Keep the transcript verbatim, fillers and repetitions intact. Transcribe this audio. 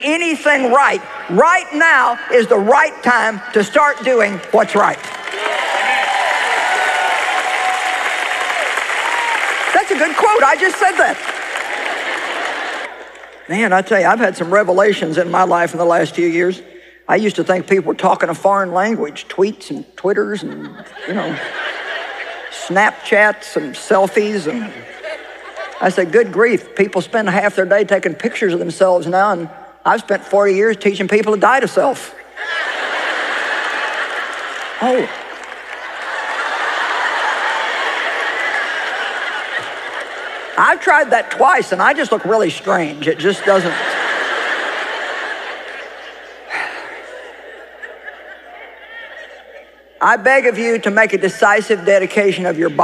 anything right, right now is the right time to start doing what's right. That's a good quote. I just said that. Man, I tell you, I've had some revelations in my life in the last few years. I used to think people were talking a foreign language, tweets and Twitters and, you know, Snapchats and selfies. And I said, good grief, people spend half their day taking pictures of themselves now, and I've spent forty years teaching people to die to self. Oh. I've tried that twice, and I just look really strange. It just doesn't. I beg of you to make a decisive dedication of your body.